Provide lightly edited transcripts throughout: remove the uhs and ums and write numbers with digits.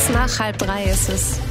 nach 2:30 ist es.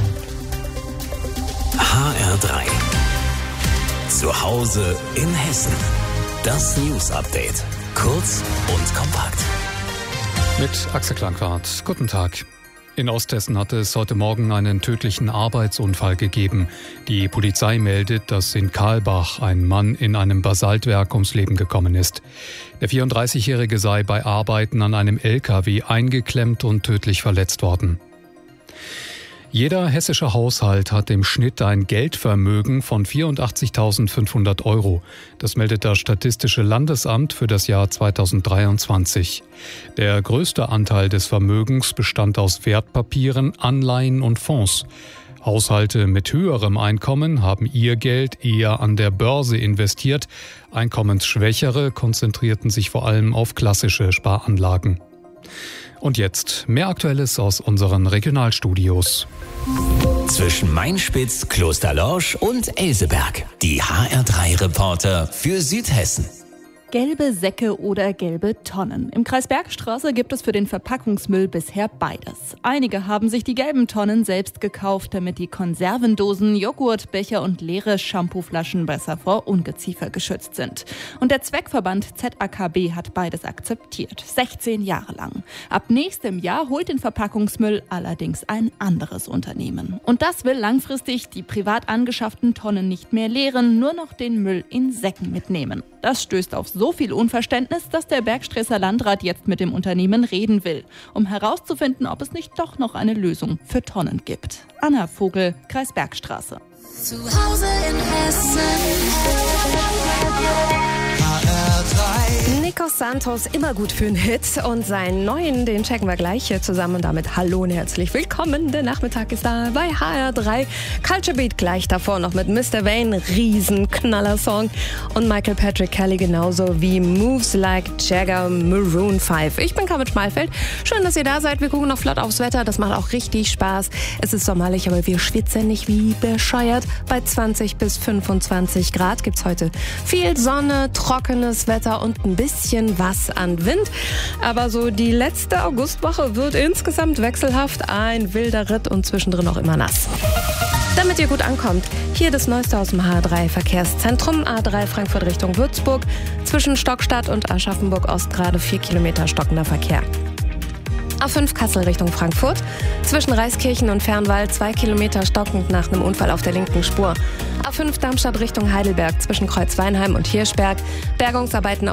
HR3. Zu Hause in Hessen. Das News-Update. Kurz und kompakt. Mit Axel Klangwart. Guten Tag. In Osthessen hatte es heute Morgen einen tödlichen Arbeitsunfall gegeben. Die Polizei meldet, dass in Kahlbach ein Mann in einem Basaltwerk ums Leben gekommen ist. Der 34-Jährige sei bei Arbeiten an einem LKW eingeklemmt und tödlich verletzt worden. Jeder hessische Haushalt hat im Schnitt ein Geldvermögen von 84.500 €. Das meldet das Statistische Landesamt für das Jahr 2023. Der größte Anteil des Vermögens bestand aus Wertpapieren, Anleihen und Fonds. Haushalte mit höherem Einkommen haben ihr Geld eher an der Börse investiert. Einkommensschwächere konzentrierten sich vor allem auf klassische Sparanlagen. Und jetzt mehr Aktuelles aus unseren Regionalstudios. Zwischen Mainspitz, Klosterlorsch und Elseberg. Die HR3-Reporter für Südhessen. Gelbe Säcke oder gelbe Tonnen. Im Kreis Bergstraße gibt es für den Verpackungsmüll bisher beides. Einige haben sich die gelben Tonnen selbst gekauft, damit die Konservendosen, Joghurtbecher und leere Shampooflaschen besser vor Ungeziefer geschützt sind. Und der Zweckverband ZAKB hat beides akzeptiert. 16 Jahre lang. Ab nächstem Jahr holt den Verpackungsmüll allerdings ein anderes Unternehmen. Und das will langfristig die privat angeschafften Tonnen nicht mehr leeren, nur noch den Müll in Säcken mitnehmen. Das stößt auf so viel Unverständnis, dass der Bergstresser Landrat jetzt mit dem Unternehmen reden will, um herauszufinden, ob es nicht doch noch eine Lösung für Tonnen gibt. Anna Vogel, Kreis Bergstraße. Zu Hause in Hessen. Nikos Santos, immer gut für einen Hit, und seinen neuen, den checken wir gleich hier zusammen. Und damit hallo und herzlich willkommen. Der Nachmittag ist da bei HR3. Culture Beat gleich davor noch mit Mr. Vane, Riesenknaller-Song. Und Michael Patrick Kelly genauso wie Moves Like Jagger, Maroon 5. Ich bin Carmen Schmalfeld. Schön, dass ihr da seid. Wir gucken noch flott aufs Wetter. Das macht auch richtig Spaß. Es ist sommerlich, aber wir schwitzen nicht wie bescheuert. Bei 20 bis 25 Grad gibt es heute viel Sonne, trockenes Wetter und ein bisschen was an Wind. Aber so die letzte Augustwoche wird insgesamt wechselhaft. Ein wilder Ritt und zwischendrin auch immer nass. Damit ihr gut ankommt, hier das Neueste aus dem H3-Verkehrszentrum. A3 Frankfurt Richtung Würzburg. Zwischen Stockstadt und Aschaffenburg Ost gerade 4 Kilometer stockender Verkehr. A5 Kassel Richtung Frankfurt. Zwischen Reiskirchen und Fernwald 2 Kilometer stockend nach einem Unfall auf der linken Spur. A5 Darmstadt Richtung Heidelberg zwischen Kreuzweinheim und Hirschberg. Bergungsarbeiten